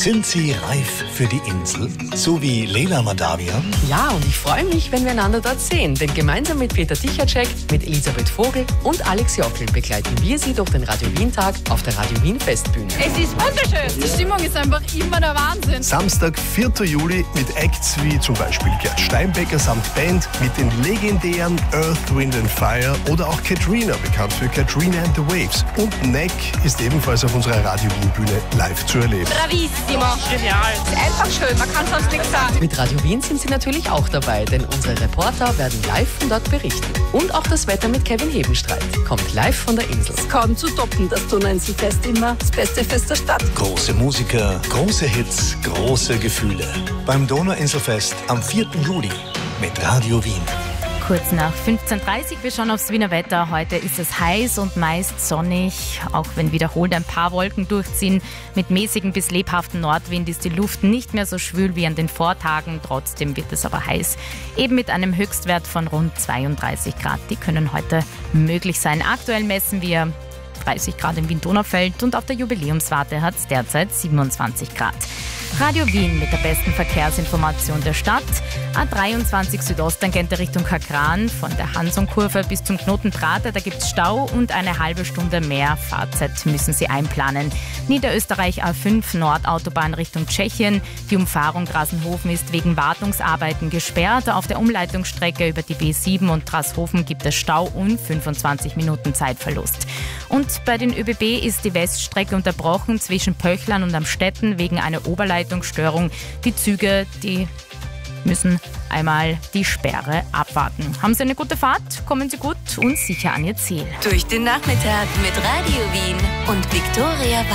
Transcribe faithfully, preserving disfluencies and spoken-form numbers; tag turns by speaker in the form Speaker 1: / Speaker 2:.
Speaker 1: Sind Sie reif für die Insel? So wie Leila Madavian?
Speaker 2: Ja, und ich freue mich, wenn wir einander dort sehen. Denn gemeinsam mit Peter Tichacek, mit Elisabeth Vogel und Alex Jockel begleiten wir Sie durch den Radio Wien-Tag auf der Radio Wien Festbühne.
Speaker 3: Es ist wunderschön. Die Stimmung ist einfach immer der Wahnsinn.
Speaker 4: Samstag, vierten Juli mit Acts wie zum Beispiel Gerd Steinbecker samt Band, mit den legendären Earth, Wind and Fire oder auch Katrina, bekannt für Katrina and the Waves. Und Neck ist ebenfalls auf unserer Radio Wien-Bühne live zu erleben.
Speaker 3: Bravissimo. Genial. Es ist einfach schön, man kann sonst nichts sagen.
Speaker 2: Mit Radio Wien sind Sie natürlich auch dabei, denn unsere Reporter werden live von dort berichten. Und auch das Wetter mit Kevin Hebenstreit kommt live von der Insel.
Speaker 5: Kaum zu toppen, das Donauinselfest, immer das beste Fest der Stadt.
Speaker 1: Große Musiker, große Hits, große Gefühle. Beim Donauinselfest am vierten Juli mit Radio Wien.
Speaker 6: Kurz nach fünfzehn Uhr dreißig, wir schauen aufs Wiener Wetter. Heute ist es heiß und meist sonnig, auch wenn wiederholt ein paar Wolken durchziehen. Mit mäßigem bis lebhaftem Nordwind ist die Luft nicht mehr so schwül wie an den Vortagen. Trotzdem wird es aber heiß, eben mit einem Höchstwert von rund zweiunddreißig Grad. Die können heute möglich sein. Aktuell messen wir dreißig Grad im Wien-Donaufeld und auf der Jubiläumswarte hat es derzeit siebenundzwanzig Grad. Radio Wien mit der besten Verkehrsinformation der Stadt. A dreiundzwanzig Südosttangente Richtung Kakran, von der Hansonkurve bis zum Knoten Prater, da gibt es Stau und eine halbe Stunde mehr Fahrzeit müssen Sie einplanen. Niederösterreich A fünf Nordautobahn Richtung Tschechien. Die Umfahrung Grassenhofen ist wegen Wartungsarbeiten gesperrt. Auf der Umleitungsstrecke über die B sieben und Trashofen gibt es Stau und fünfundzwanzig Minuten Zeitverlust. Und bei den ÖBB ist die Weststrecke unterbrochen zwischen Pöchlern und Amstetten wegen einer Oberleitungsstörung. Die Züge, die müssen einmal die Sperre abwarten. Haben Sie eine gute Fahrt, kommen Sie gut und sicher an Ihr Ziel.
Speaker 7: Durch den Nachmittag mit Radio Wien und Viktoria